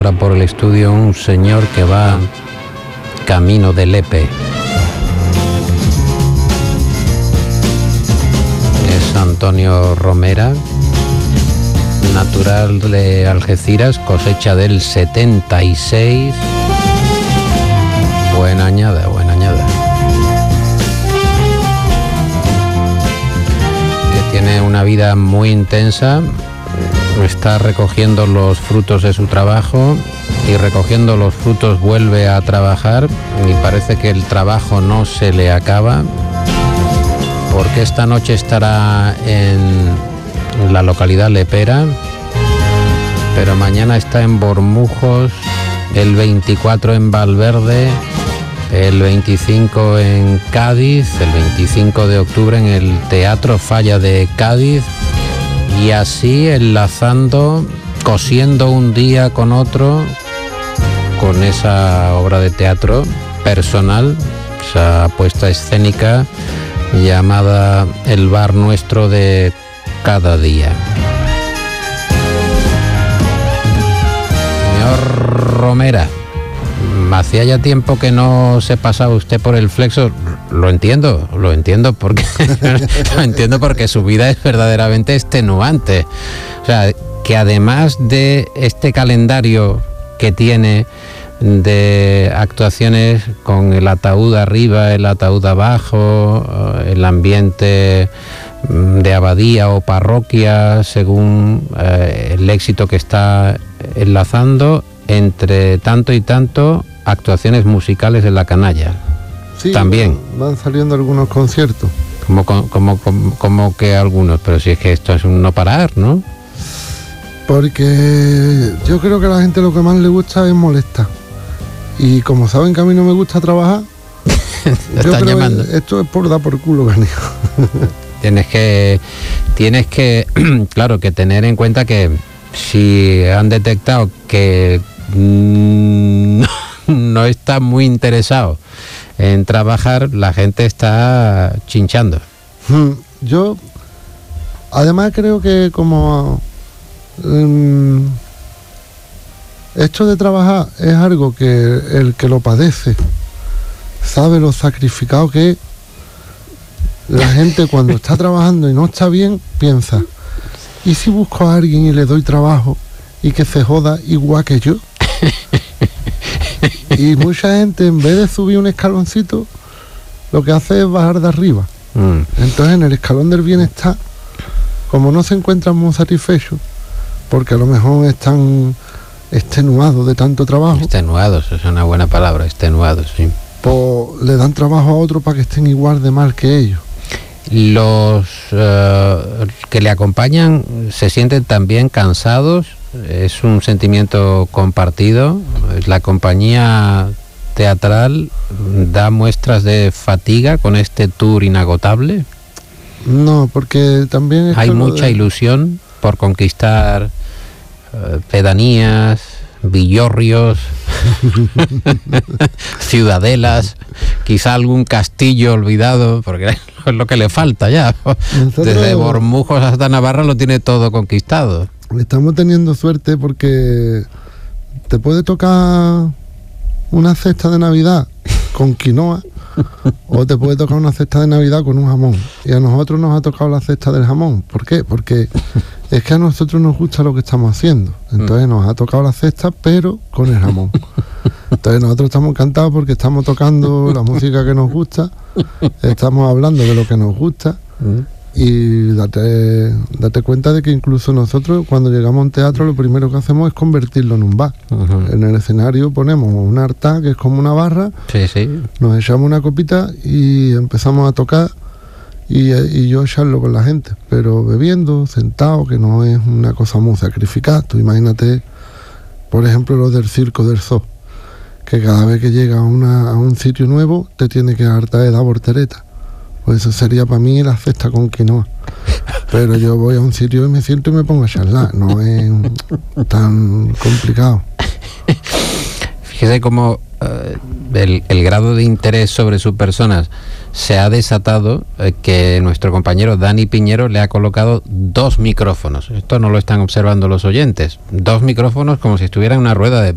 ahora por el estudio un señor que va camino de Lepe. Es Antonio Romera, natural de Algeciras, cosecha del 76. Buena añada, buena añada. Que tiene una vida muy intensa, está recogiendo los frutos de su trabajo y recogiendo los frutos vuelve a trabajar y parece que el trabajo no se le acaba, porque esta noche estará en la localidad lepera, pero mañana está en Bormujos, el 24 en Valverde, el 25 en Cádiz, el 25 de octubre en el Teatro Falla de Cádiz, y así enlazando, cosiendo un día con otro, con esa obra de teatro personal, esa puesta escénica llamada El bar nuestro de cada día. Señor Romera, hacía ya tiempo que no se pasaba usted por el Flexo. Lo entiendo porque lo entiendo porque su vida es verdaderamente extenuante. O sea, que además de este calendario que tiene de actuaciones con el ataúd arriba, el ataúd abajo, el ambiente de abadía o parroquia, según el éxito que está enlazando, entre tanto y tanto actuaciones musicales en la Canalla. Sí, también van saliendo algunos conciertos. Como que algunos, pero si es que esto es un no parar, ¿no? Porque yo creo que a la gente lo que más le gusta es molestar. Y como saben que a mí no me gusta trabajar, yo creo llamando. Que esto es por dar por culo, canijo. Tienes que, claro, que tener en cuenta que si han detectado que no está muy interesado en trabajar, la gente está chinchando. Yo, además, creo que como esto de trabajar es algo que el que lo padece sabe lo sacrificado que es. La gente cuando está trabajando y no está bien, piensa, ¿y si busco a alguien y le doy trabajo y que se joda igual que yo? Y mucha gente, en vez de subir un escaloncito, lo que hace es bajar de arriba. Entonces, en el escalón del bienestar, como no se encuentran muy satisfechos, porque a lo mejor están extenuados de tanto trabajo. Extenuados, es una buena palabra, extenuados, sí. Pues le dan trabajo a otro para que estén igual de mal que ellos. Los que le acompañan se sienten también cansados, es un sentimiento compartido. La compañía teatral da muestras de fatiga con este tour inagotable. No, porque también hay mucha ilusión por conquistar pedanías, villorrios, ciudadelas, quizá algún castillo olvidado, porque es lo que le falta ya. Desde Bormujos hasta Navarra lo tiene todo conquistado. Estamos teniendo suerte porque te puede tocar una cesta de Navidad con quinoa o te puede tocar una cesta de Navidad con un jamón, y a nosotros nos ha tocado la cesta del jamón. ¿Por qué? Porque es que a nosotros nos gusta lo que estamos haciendo, entonces nos ha tocado la cesta pero con el jamón. Entonces nosotros estamos encantados porque estamos tocando la música que nos gusta, estamos hablando de lo que nos gusta, y date cuenta de que incluso nosotros cuando llegamos a un teatro lo primero que hacemos es convertirlo en un bar. En el escenario ponemos un altar que es como una barra, sí. Nos echamos una copita y empezamos a tocar y yo echarlo con la gente, pero bebiendo, sentado, que no es una cosa muy sacrificada. Tú imagínate, por ejemplo, lo del Circo del Zoo, que cada vez que llega a un sitio nuevo te tiene que hartar de dar voltereta. Pues eso sería para mí la cesta con quinoa. Pero yo voy a un sitio y me siento y me pongo a charlar, no es tan complicado. Fíjese cómo el grado de interés sobre sus personas se ha desatado, que nuestro compañero Dani Piñero le ha colocado 2 micrófonos. Esto no lo están observando los oyentes. 2 micrófonos como si estuviera en una rueda de